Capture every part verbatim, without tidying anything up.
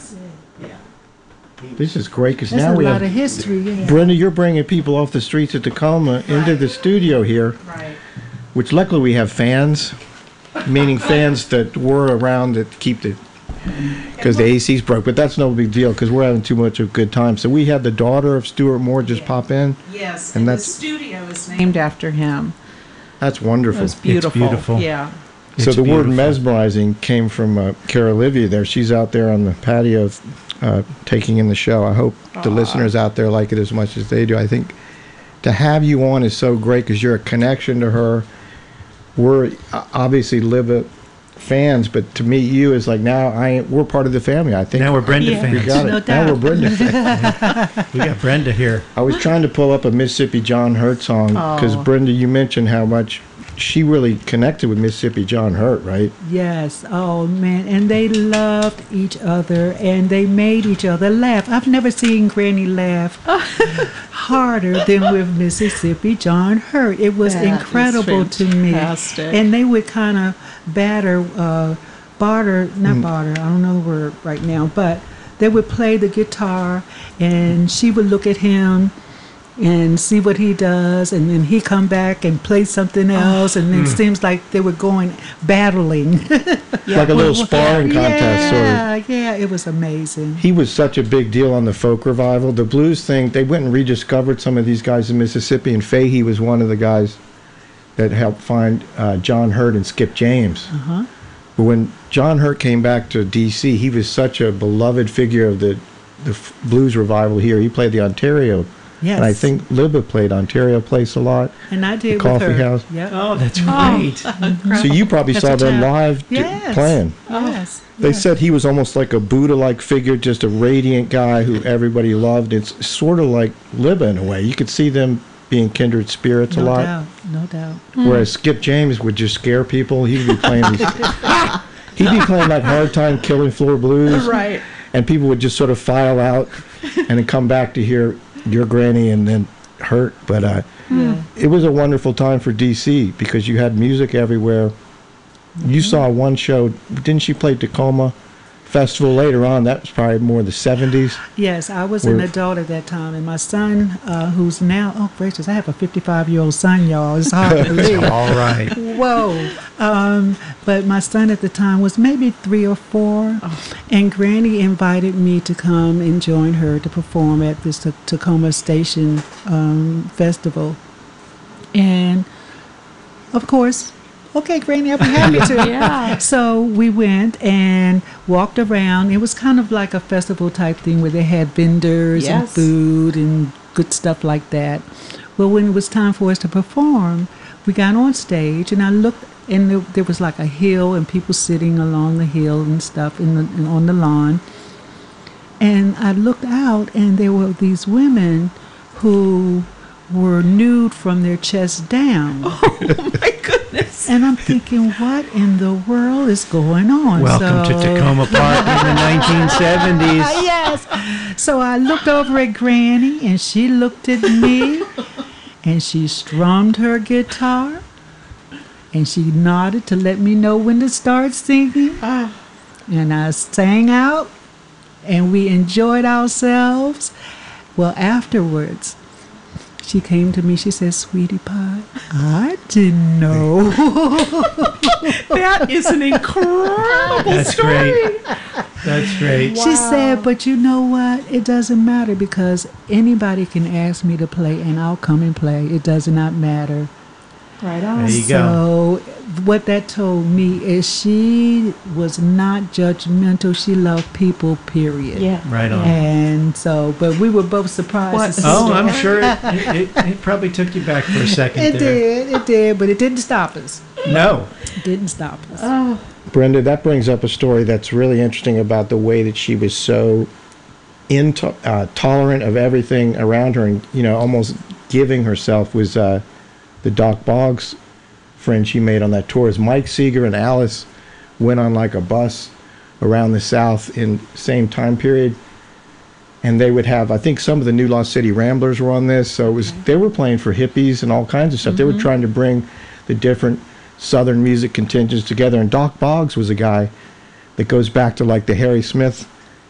amazing. Yeah. This is great because There's now a we lot have of history. Yeah. Brenda. You're bringing people off the streets of Tacoma into the studio here, Right. which luckily we have fans, meaning fans that were around that keep the because the A C's broke. But that's no big deal because we're having too much of a good time. So we had the daughter of Stuart Moore just Yeah. pop in. Yes, And and, that's- the studio is named after him. That's It wonderful. was beautiful. beautiful. Yeah. So It's the word beautiful. mesmerizing came from uh, Cara Olivia there. She's out there on the patio uh, taking in the show. I hope the Aw. listeners out there like it as much as they do. I think to have you on is so great because you're a connection to her. We're uh, obviously Libba fans, but to meet you is like now I we're part of the family. I think Now we're Brenda Yeah. fans. we got No it. Now doubt. we're Brenda fans. We got Brenda here. I was trying to pull up a Mississippi John Hurt song because Oh. Brenda, you mentioned how much she really connected with Mississippi John Hurt, right? Yes. Oh man, and they loved each other, and they made each other laugh. I've never seen Granny laugh harder than with Mississippi John Hurt. It was That is incredible to me. fantastic. And they would kind of batter, uh, barter, not Mm. barter. I don't know the word right now, but they would play the guitar, and she would look at him and see what he does, and then he come back and play something else, and Mm. it seems like they were going battling. Like a little sparring contest, sort of. Yeah, yeah, it was amazing. He was such a big deal on the folk revival. The blues thing, they went and rediscovered some of these guys in Mississippi, and Fahey was one of the guys that helped find uh, John Hurt and Skip James. Uh-huh. But when John Hurt came back to D C, he was such a beloved figure of the, the f- blues revival here. He played the Ontario. Yes. And I think Libba played Ontario Place a lot. And I did the with Coffee her. House. Yep. Oh, that's Oh. great. So you probably That's saw a them town. live d- Yes. playing. Yes. They yes. said he was almost like a Buddha-like figure, just a radiant guy who everybody loved. It's sort of like Libba in a way. You could see them being kindred spirits no a lot. doubt, no doubt. Whereas Skip James would just scare people. He'd be playing these. He'd be playing like Hard Time Killing Floor Blues. Right. And people would just sort of file out and then come back to hear Your Granny and then Hurt. But uh, Yeah. it was a wonderful time for D C because you had music everywhere. You saw one show. Didn't she play Tacoma Festival later on? That was probably more the seventies. Yes, I was an Where- adult at that time, and my son, uh, who's now, oh gracious, I have a fifty-five-year-old son, y'all. It's hard to believe. All right. Whoa. Um, but my son at the time was maybe three or four, and Granny invited me to come and join her to perform at this Ta- Tacoma Station um, Festival. And, of course, okay, Granny, I'll be happy to. Yeah. So we went and walked around. It was kind of like a festival type thing where they had vendors and Yes. food and good stuff like that. Well, when it was time for us to perform, we got on stage, and I looked, and there, there was like a hill and people sitting along the hill and stuff in the, and on the lawn. And I looked out, and there were these women who were nude from their chest down. Oh my goodness. And I'm thinking, what in the world is going on? Welcome so, to Tacoma Park in the nineteen seventies. Yes. So I looked over at Granny, and she looked at me, and she strummed her guitar, and she nodded to let me know when to start singing. Ah. And I sang out, and we enjoyed ourselves. Well, afterwards, she came to me, she said, "Sweetie Pie, I didn't know." That is an incredible That's story. great. That's great. She said, "But you know what? It doesn't matter because anybody can ask me to play and I'll come and play. It does not matter." Right on. There you go. So what that told me is she was not judgmental. She loved people, period. Yeah. Right on. And so, but we were both surprised. What to see Oh, that. I'm sure it, it, it, it probably took you back for a second It there. did, it did, but it didn't stop us. No. It didn't stop us. Oh, Brenda, that brings up a story that's really interesting about the way that she was so into, uh, tolerant of everything around her and, you know, almost giving herself was uh, the Doc Boggs friend she made on that tour. Is Mike Seeger and Alice went on like a bus around the South in same time period. And they would have, I think some of the New Lost City Ramblers were on this. So it was, they were playing for hippies and all kinds of stuff. They were trying to bring the different Southern music contingents together. And Doc Boggs was a guy that goes back to like the Harry Smith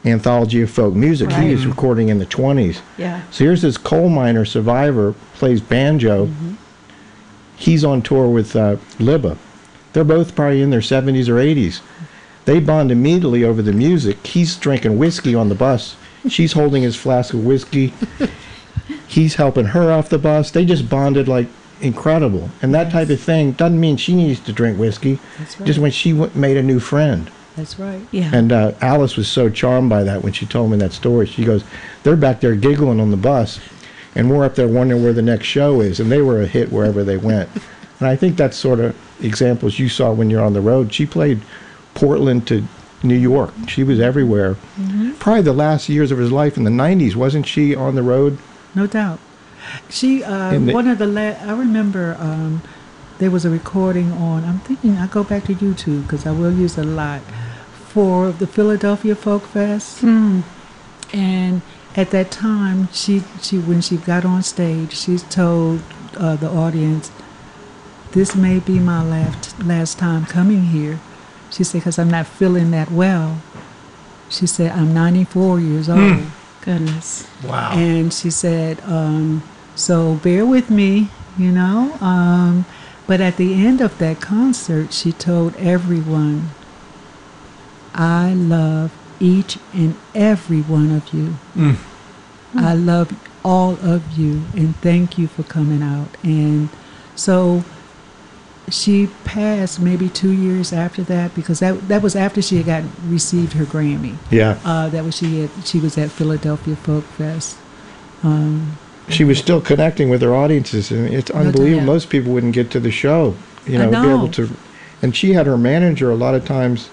anthology of folk music. He was Right. recording in the twenties. Yeah. So here's this coal miner survivor, plays banjo. He's on tour with uh, Libba. They're both probably in their seventies or eighties. They bond immediately over the music. He's drinking whiskey on the bus. She's holding his flask of whiskey. He's helping her off the bus. They just bonded like incredible. And that type of thing doesn't mean she needs to drink whiskey. That's Just right. when she w- made a new friend. That's right. Yeah. And uh, Alice was so charmed by that when she told me that story. She goes, they're back there giggling on the bus, and we're up there wondering where the next show is. And they were a hit wherever they went. And I think that's sort of examples you saw when you're on the road. She played Portland to New York. She was everywhere. Probably the last years of his life in the nineties, wasn't she on the road? No doubt. She, uh, In the- one of the, la- I remember um, there was a recording on, I'm thinking, I go back to YouTube because I will use it a lot, for the Philadelphia Folk Fest. And at that time, she, she when she got on stage, she told uh, the audience, this may be my last, last time coming here. She said, because I'm not feeling that well. She said, I'm ninety-four years old. Goodness. Wow. And she said, um, so bear with me, you know. Um, but at the end of that concert, she told everyone, I love each and every one of you. Mm. I love all of you, and thank you for coming out. And so she passed maybe two years after that, because that that was after she had got received her Grammy. Yeah. Uh, that was she. Had, she was at Philadelphia Folk Fest. Um, She was still connecting with her audiences, and it's No unbelievable. doubt. Most people wouldn't get to the show, you I know, be know. able to. And she had her manager a lot of times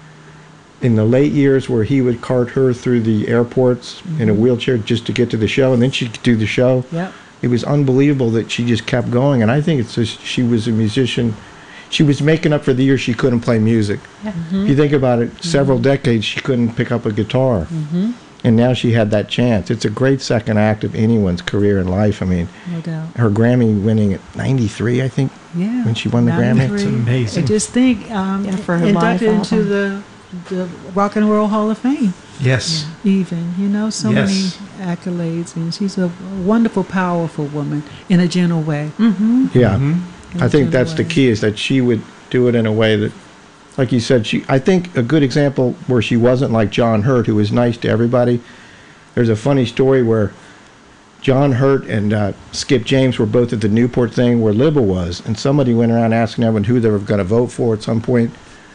in the late years where he would cart her through the airports in a wheelchair just to get to the show, and then she could do the show. yep. It was unbelievable that she just kept going, and I think it's just she was a musician. She was making up for the years she couldn't play music. If you think about it, several decades she couldn't pick up a guitar, and now she had that chance. It's a great second act of anyone's career in life. I mean, No doubt. her Grammy winning at ninety-three, I think. Yeah. When she won the Grammy. ninety-three. It's amazing. And just think, um, Yeah, for her live inducted into album. the the Rock and Roll Hall of Fame. Yes. Even, you know, so Yes. many accolades, and she's a wonderful, powerful woman in a gentle way. Mm-hmm. Yeah, Mhm. I think that's the way. key, is that she would do it in a way that, like you said, she. I think a good example where she wasn't like John Hurt, who was nice to everybody. There's a funny story where John Hurt and uh, Skip James were both at the Newport thing where Libba was, and somebody went around asking everyone who they were going to vote for at some point.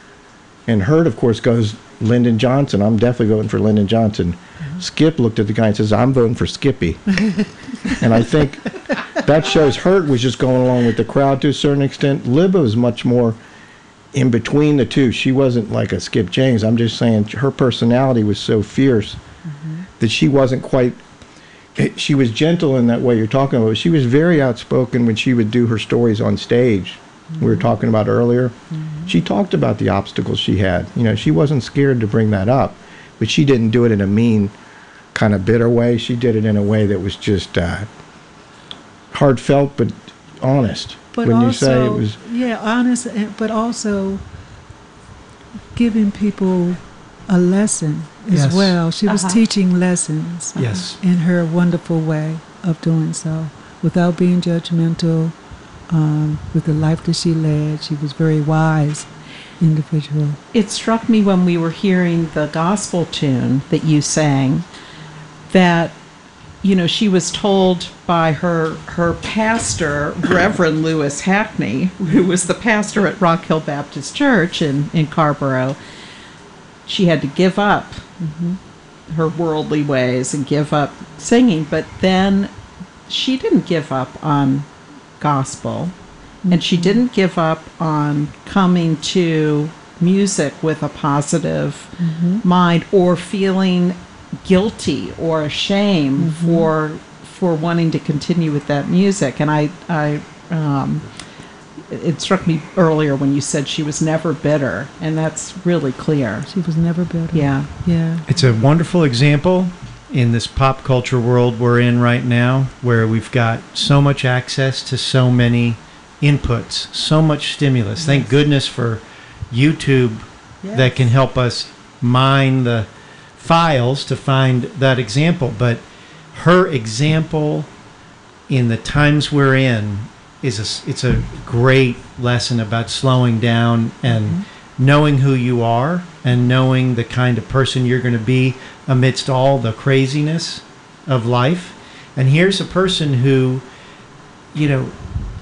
And Hurt, of course, goes, Lyndon Johnson. I'm definitely voting for Lyndon Johnson. Skip looked at the guy and says, I'm voting for Skippy. And I think that shows Hurt was just going along with the crowd to a certain extent. Libba was much more in between the two. She wasn't like a Skip James. I'm just saying her personality was so fierce that she wasn't quite, she was gentle in that way you're talking about. She was very outspoken when she would do her stories on stage. We were talking about earlier. She talked about the obstacles she had. You know, she wasn't scared to bring that up, but she didn't do it in a mean, kind of bitter way. She did it in a way that was just uh, heartfelt but honest. But when also, you say it was, yeah, honest, and- but also giving people a lesson as Yes. well. She was Uh-huh. teaching lessons Yes. in her wonderful way of doing so, without being judgmental. Um, with the life that she led, she was very wise individual. It struck me when we were hearing the gospel tune that you sang that, you know, she was told by her her pastor, Reverend Lewis Hackney, who was the pastor at Rock Hill Baptist Church in, in Carrboro, she had to give up her worldly ways and give up singing. But then she didn't give up on gospel, and she didn't give up on coming to music with a positive mind or feeling guilty or ashamed for for wanting to continue with that music. And I I um it it struck me earlier when you said she was never bitter, and that's really clear. She was never bitter. Yeah. Yeah. It's a wonderful example in this pop culture world we're in right now, where we've got so much access to so many inputs, so much stimulus. Thank goodness for YouTube Yes. that can help us mine the files to find that example, but her example in the times we're in is a, it's a great lesson about slowing down and mm-hmm. knowing who you are and knowing the kind of person you're going to be amidst all the craziness of life. And here's a person who, you know,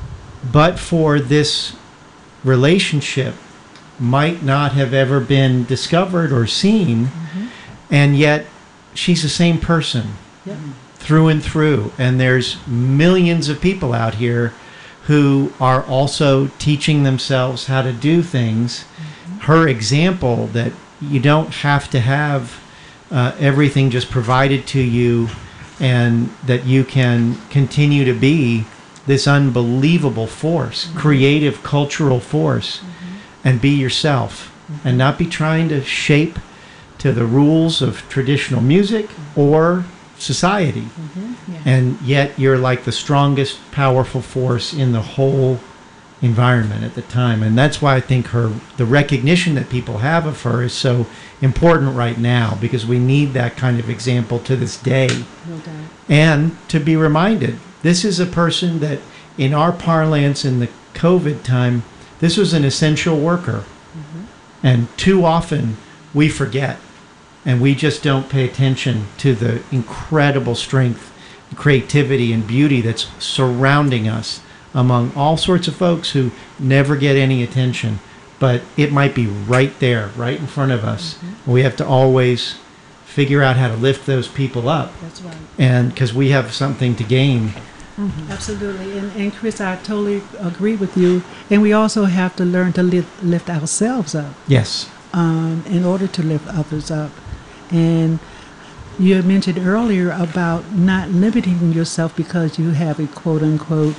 but for this relationship might not have ever been discovered or seen, mm-hmm. and yet she's the same person yeah. through and through. And there's millions of people out here who are also teaching themselves how to do things. Mm-hmm. Her example that you don't have to have uh, everything just provided to you, and that you can continue to be this unbelievable force, mm-hmm. creative, cultural force, mm-hmm. and be yourself, mm-hmm. and not be trying to shape to the rules of traditional music mm-hmm. or society. Mm-hmm. Yeah. And yet you're like the strongest, powerful force in the whole environment at the time. And that's why I think her, the recognition that people have of her is so important right now, because we need that kind of example to this day. No doubt. And to be reminded, this is a person that in our parlance in the COVID time, this was an essential worker. Mm-hmm. And too often we forget, and we just don't pay attention to the incredible strength, creativity, and beauty that's surrounding us among all sorts of folks who never get any attention. But it might be right there, right in front of us. Mm-hmm. We have to always figure out how to lift those people up. That's right. And because we have something to gain. Mm-hmm. Absolutely. And, and Chris, I totally agree with you. And we also have to learn to lift, lift ourselves up. Yes. Um, in order to lift others up. And you had mentioned earlier about not limiting yourself because you have a quote-unquote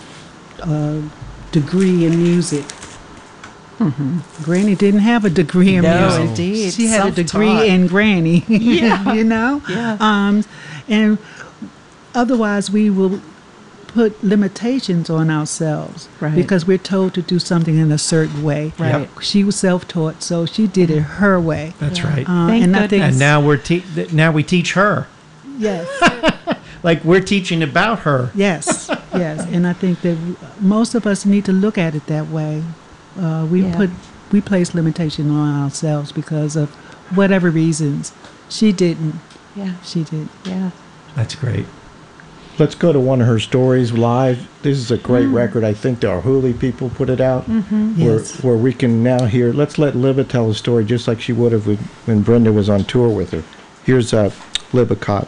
uh, degree in music. Mm-hmm. Granny didn't have a degree in no, music. Indeed. She had Self-taught. a degree in Granny. Yeah. You know? Yeah. Um, and otherwise we will put limitations on ourselves right. because we're told to do something in a certain way. Right. Yep. She was self-taught, so she did it her way. That's yeah. right. Uh, Thank and I think And now we're te- now we teach her. yes. Like we're teaching about her. Yes, yes, and I think that most of us need to look at it that way. Uh, we Yeah. put we place limitation on ourselves because of whatever reasons. She didn't. Yeah. She did. Yeah. That's great. Let's go to one of her stories live. This is a great Mm. record. I think the Arhoolie people put it out. Mm-hmm. Where, Yes. where we can now hear. Let's let Liva tell a story just like she would have when, when Brenda was on tour with her. Here's uh, Liva Cotton.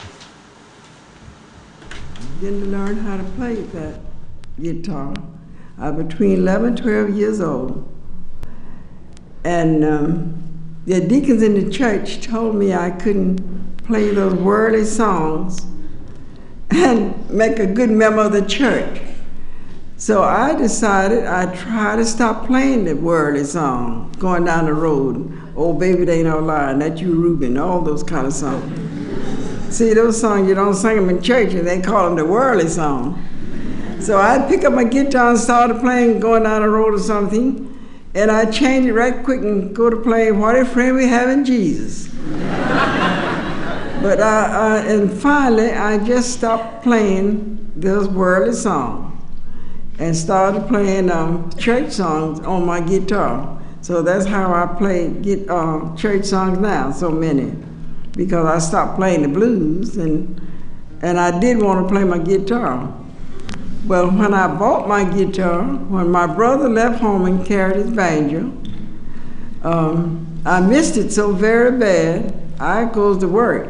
Didn't learn how to play that guitar. I was between eleven and twelve years old. And um, the deacons in the church told me I couldn't play those worldly songs and make a good member of the church. So I decided I'd try to stop playing the worldly song, going down the road. Oh, baby, they ain't no lying, that you Reuben, all those kind of songs. See, those songs, you don't sing them in church, and they call them the worldly song. So I'd pick up my guitar and started playing, going down the road or something, and I'd change it right quick and go to playing What a Friend We Have in Jesus. But I, uh, and finally, I just stopped playing those worldly songs and started playing um, church songs on my guitar. So that's how I play get, uh, church songs now, so many, because I stopped playing the blues, and and I did want to play my guitar. Well, when I bought my guitar, when my brother left home and carried his banjo, um, I missed it so very bad, I goes to work.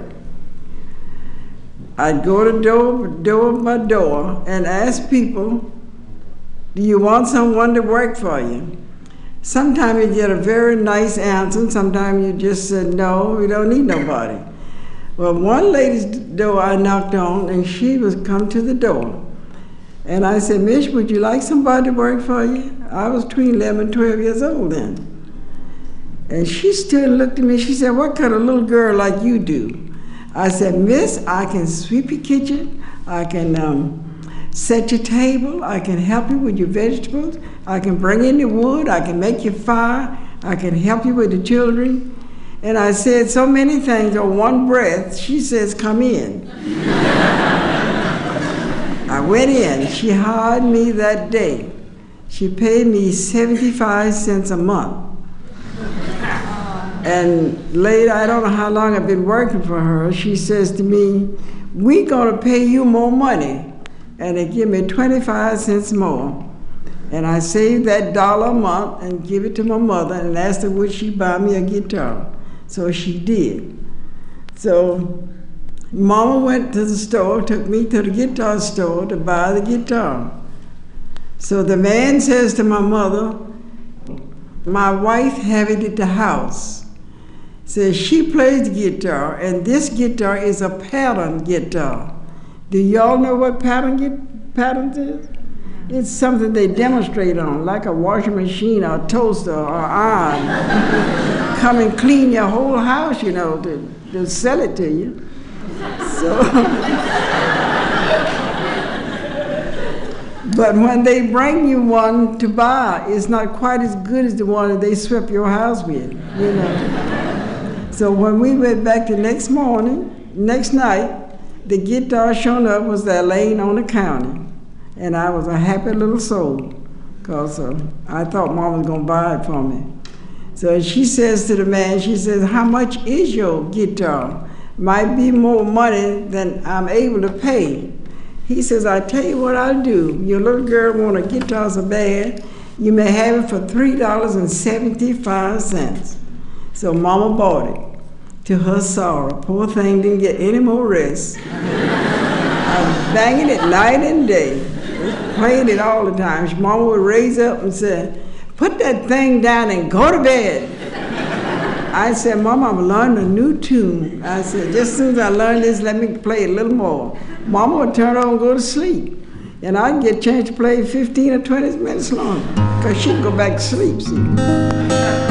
I'd go to door, door by door and ask people, do you want someone to work for you? Sometimes you get a very nice answer, and sometimes you just said, no, we don't need nobody. Well, one lady's door I knocked on, and she was come to the door. And I said, Miss, would you like somebody to work for you? I was between eleven and twelve years old then. And she still looked at me, she said, what kind of little girl like you do? I said, Miss, I can sweep your kitchen, I can um, set your table, I can help you with your vegetables, I can bring in the wood, I can make you fire, I can help you with the children. And I said so many things on one breath, she says, come in. I went in. She hired me that day. She paid me seventy-five cents a month. And later, I don't know how long I've been working for her, she says to me, we're gonna pay you more money. And they give me twenty-five cents more. And I saved that dollar a month and give it to my mother and asked her would she buy me a guitar. So she did. So Mama went to the store, took me to the guitar store to buy the guitar. So the man says to my mother, my wife have it at the house. Says she plays the guitar, and this guitar is a pattern guitar. Do y'all know what pattern patterns is? It's something they demonstrate on, like a washing machine or a toaster or iron. Come and clean your whole house, you know, to, to sell it to you. So, but when they bring you one to buy, it's not quite as good as the one that they swept your house with, you know. So when we went back the next morning, next night, the guitar showing up was there laying on the counter. And I was a happy little soul, because uh, I thought Mom was going to buy it for me. So she says to the man, she says, how much is your guitar? Might be more money than I'm able to pay. He says, I tell you what I'll do. Your little girl want a guitar so bad, you may have it for three dollars and seventy-five cents. So Mama bought it, to her sorrow. Poor thing didn't get any more rest. I was banging it night and day, playing it all the time. Mama would raise up and say, put that thing down and go to bed. I said, Mama, I'm learning a new tune. I said, just as soon as I learn this, let me play a little more. Mama would turn on and go to sleep. And I'd get a chance to play fifteen or twenty minutes longer, because she'd go back to sleep, see.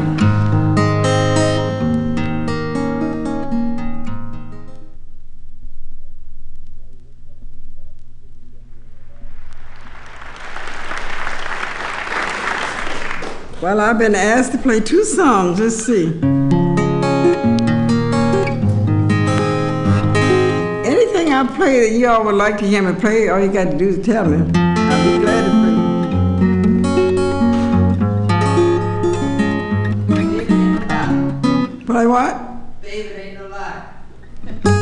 Well, I've been asked to play two songs. Let's see. Anything I play that you all would like to hear me play, all you got to do is tell me. I'll be glad to play. Play what?